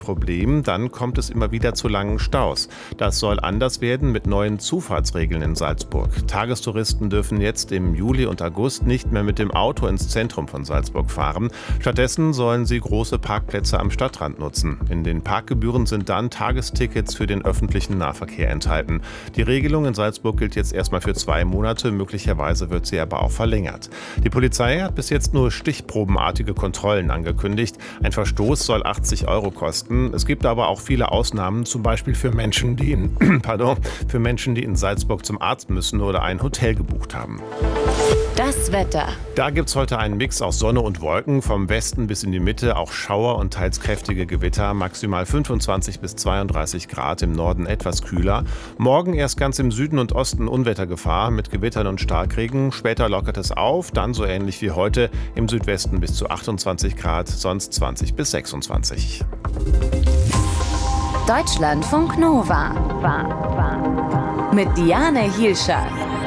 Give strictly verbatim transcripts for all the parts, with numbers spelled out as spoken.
Problem, dann kommt es immer wieder zu langen Staus. Das soll anders werden mit neuen Zufahrtsregeln in Salzburg. Tagestouristen dürfen jetzt im Juli und August nicht mehr mit dem Auto ins Zentrum von Salzburg fahren. Stattdessen sollen sie große Parkplätze am Stadtrand nutzen. In den Parkgebühren sind dann Tagestickets für den öffentlichen Nahverkehr enthalten. Die Regelung in Salzburg gilt jetzt erstmal für zwei Monate, möglicherweise wird sie aber auch verlängert. Die Polizei hat bis jetzt nur stichprobenartige Kontrollen angekündigt. Ein Verstoß soll achtzig Euro kosten. Es gibt aber auch viele Ausnahmen, zum Beispiel für Menschen, die in, pardon, für Menschen, die in Salzburg zum Arzt müssen oder ein Hotel gebucht haben. Das Wetter. Da gibt es heute einen Mix aus Sonne und Wolken, vom Westen bis in die Mitte, auch Schauer und teils kräftige Gewitter, maximal fünfundzwanzig bis zweiunddreißig Grad, im Norden etwas kühler. Morgen erst ganz im Süden und Osten Unwettergefahr mit Gewittern und Starkregen, später lockert es auf, dann so ähnlich wie heute, im Südwesten bis zu achtundzwanzig Grad, sonst zwanzig bis sechsundzwanzig. Deutschlandfunk Nova mit Diane Hielscher.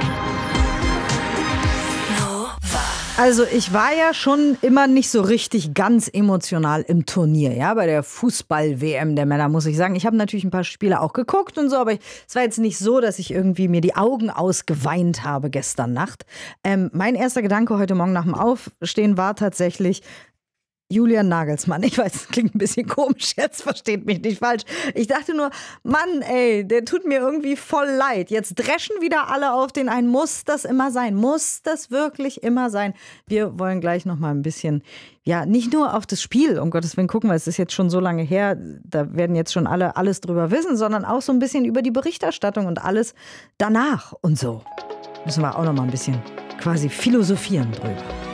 Also ich war ja schon immer nicht so richtig ganz emotional im Turnier, ja, bei der Fußball-W M der Männer, muss ich sagen. Ich habe natürlich ein paar Spiele auch geguckt und so, aber es war jetzt nicht so, dass ich irgendwie mir die Augen ausgeweint habe gestern Nacht. Ähm, mein erster Gedanke heute Morgen nach dem Aufstehen war tatsächlich Julian Nagelsmann. Ich weiß, das klingt ein bisschen komisch jetzt, versteht mich nicht falsch. Ich dachte nur, Mann, ey, der tut mir irgendwie voll leid. Jetzt dreschen wieder alle auf den ein. Muss das immer sein? Muss das wirklich immer sein? Wir wollen gleich noch mal ein bisschen, ja, nicht nur auf das Spiel, um Gottes Willen gucken, weil es ist jetzt schon so lange her, da werden jetzt schon alle alles drüber wissen, sondern auch so ein bisschen über die Berichterstattung und alles danach und so. Müssen wir auch noch mal ein bisschen quasi philosophieren drüber.